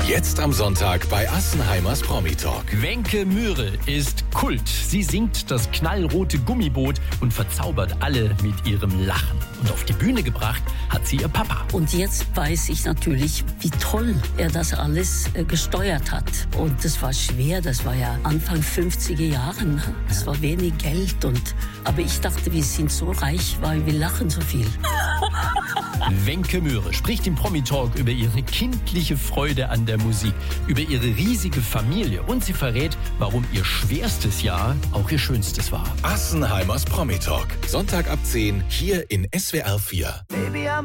Jetzt am Sonntag bei Assenheimers Promi-Talk. Wenke Mühre ist Kult. Sie singt das knallrote Gummiboot und verzaubert alle mit ihrem Lachen. Und auf die Bühne gebracht hat sie ihr Papa. Und jetzt weiß ich natürlich, wie toll er das alles gesteuert hat. Und das war schwer, das war ja Anfang 50er Jahren. Es war wenig Geld. Aber ich dachte, wir sind so reich, weil wir lachen so viel. Wenke Mühre spricht im Promi-Talk über ihre kindliche Freude an der Musik, über ihre riesige Familie und sie verrät, warum ihr schwerstes Jahr auch ihr schönstes war. Assenheimers Promi-Talk. Sonntag ab 10 hier in SWR 4. Baby, I'm